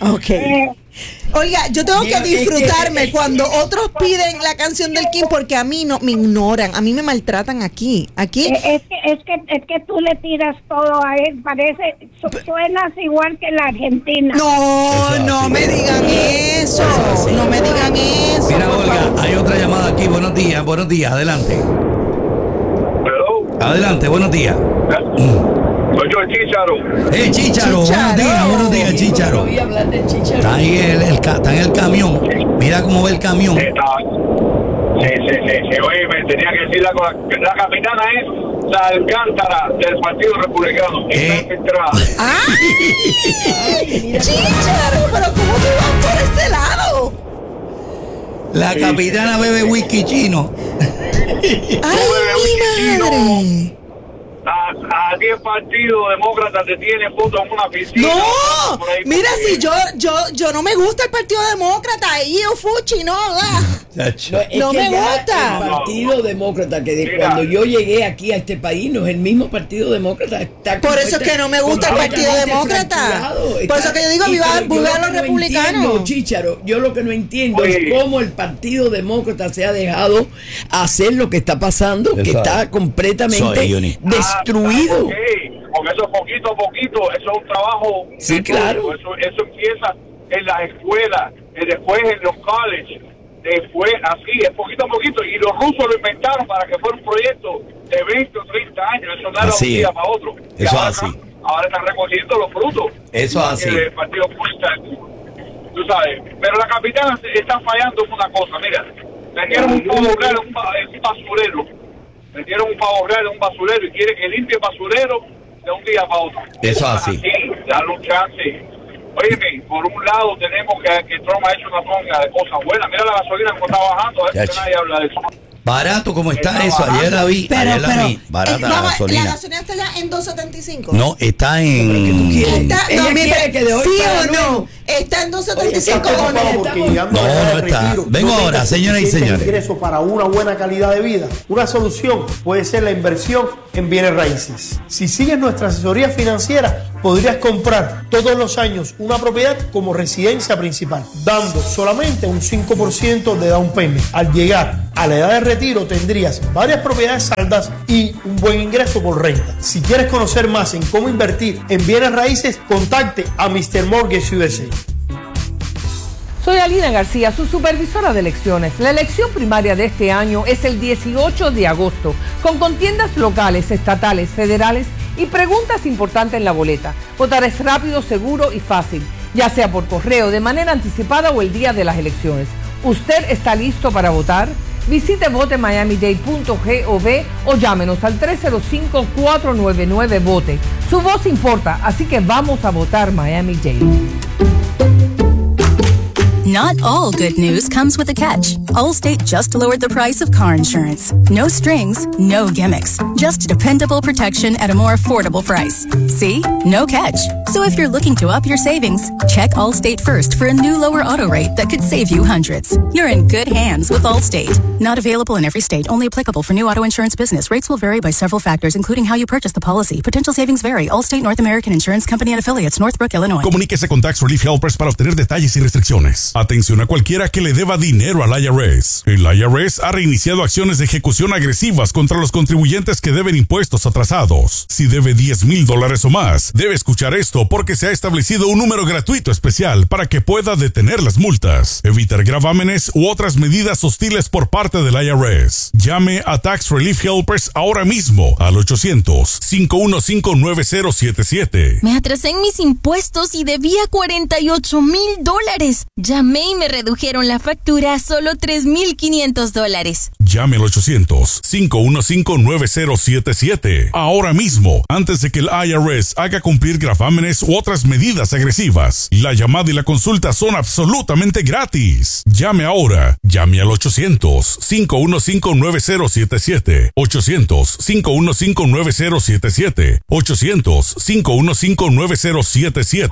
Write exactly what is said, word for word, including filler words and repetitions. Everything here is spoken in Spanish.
Ok. Eh, Oiga, yo tengo que disfrutarme cuando otros piden la canción del King porque a mí no me ignoran, a mí me maltratan aquí. Aquí. eh, es, que, es, que, es que tú le tiras todo a él, parece, su, suenas igual que la Argentina. No, no así. me digan eso, no me digan eso. Mira, por Olga, favor. hay otra llamada aquí. Buenos días, buenos días, adelante. Hello. Adelante, buenos días. Soy yo, el Chícharo. Eh, Chícharo, Chícharo. buenos días, buenos días, Chícharo. Voy a hablar de Chícharo. Está ahí el, el ca- está en el camión. Mira cómo va el camión. Está. Sí, sí, sí, sí. Oye, me tenía que decir la cosa. La capitana es la Alcántara del Partido Republicano. Está Eh. infiltrada. ¡Ay! ¡Chícharo! ¿Pero cómo tú vas por ese lado? La capitana bebe whisky chino. ¡Ay, mi madre! A diez partidos demócratas te tienen fotos en una piscina. No, Por ahí, mira, porque- si yo, yo, yo no me gusta el Partido Demócrata, y yo fuchi, no, ah. No, es No que me ya gusta. El Partido Demócrata, que de Mira. cuando yo llegué aquí a este país, no es el mismo Partido Demócrata. Está Por eso es que no me gusta el Partido completamente Demócrata. fracturado. Por Está- eso que yo digo, y viva- pero yo viva lo los que no republicanos. entiendo, Chícharo, yo lo que no entiendo Oye. es cómo el Partido Demócrata se ha dejado hacer lo que está pasando, que Eso. está completamente Soy, Johnny. destruido. Ah, ok, porque eso poquito a poquito, eso es un trabajo. Sí, de claro. todo. Eso, eso empieza en las escuelas, y después en los colleges, después así, es poquito a poquito. Y los rusos lo inventaron para que fuera un proyecto de veinte o treinta años, eso no era Así un día es. para otro. Y Eso ahora así. están- ahora están recogiendo los frutos. Eso es así. El Partido Comunista, tú sabes. Pero la capitana se- está fallando en una cosa, mira. Metieron un pavo real en un, ba- en un basurero. Metieron un pavo real en un basurero y quiere que limpie el basurero de un día para otro. Eso es así. Sí, darle un chance. Oye, por un lado tenemos que, que Trump ha hecho una tonga de cosas buenas. Mira la gasolina como está bajando, a ver Ya, si nadie habla de eso. Barato como está Está eso. Ayer la vi. Pero, ayer la pero, vi. Barata eh, la vamos, gasolina. la gasolina está ya en dos setenta y cinco. No, está en. Está, Ella no, mire, quiere que de hoy sí para o no, luego. está en dos setenta y cinco Oye, o no. estamos- Porque llegando No, a la edad no de está. retiro, Vengo no tenga ahora, señoras y suficiente señores. ingreso para una buena calidad de vida. Una solución puede ser la inversión en bienes raíces. Si sigues nuestra asesoría financiera, podrías comprar todos los años una propiedad como residencia principal, dando solamente un cinco por ciento de down payment. Al llegar a la edad de retiro, tendrías varias propiedades saldas y un buen ingreso por renta. Si quieres conocer más en cómo invertir en bienes raíces, contacte a mister Mortgage U S A. Soy Alina García, su supervisora de elecciones. La elección primaria de este año es el dieciocho de agosto, con contiendas locales, estatales, federales y preguntas importantes en la boleta. Votar es rápido, seguro y fácil, ya sea por correo, de manera anticipada o el día de las elecciones. ¿Usted está listo para votar? Visite vote miami dade punto gov o llámenos al tres cero cinco, cuatro nueve nueve, vote. Su voz importa, así que vamos a votar Miami-Dade. Not all good news comes with a catch. Allstate just lowered the price of car insurance. No strings, no gimmicks. Just dependable protection at a more affordable price. See? No catch. So if you're looking to up your savings, check Allstate first for a new lower auto rate that could save you hundreds. You're in good hands with Allstate. Not available in every state. Only applicable for new auto insurance business. Rates will vary by several factors, including how you purchase the policy. Potential savings vary. Allstate North American Insurance Company and Affiliates, Northbrook, Illinois. Comuníquese con Tax Relief Helpers para obtener detalles y restricciones. Atención a cualquiera que le deba dinero al I R S. El I R S ha reiniciado acciones de ejecución agresivas contra los contribuyentes que deben impuestos atrasados. Si debe diez mil dólares o más, debe escuchar esto porque se ha establecido un número gratuito especial para que pueda detener las multas, evitar gravámenes u otras medidas hostiles por parte del I R S. Llame a Tax Relief Helpers ahora mismo al ochocientos, cinco uno cinco, nueve cero siete siete. Me atrasé en mis impuestos y debía cuarenta y ocho mil dólares. Llamé y me redujeron la factura a solo tres mil quinientos dólares. Llame al ochocientos, cinco uno cinco, nueve cero siete siete. Ahora mismo, antes de que el I R S haga cumplir gravámenes u otras medidas agresivas. La llamada y la consulta son absolutamente gratis. Llame ahora. Llame al ochocientos, cinco uno cinco, nueve cero siete siete. ochocientos, cinco uno cinco, nueve cero siete siete. ochocientos, cinco uno cinco, nueve cero siete siete.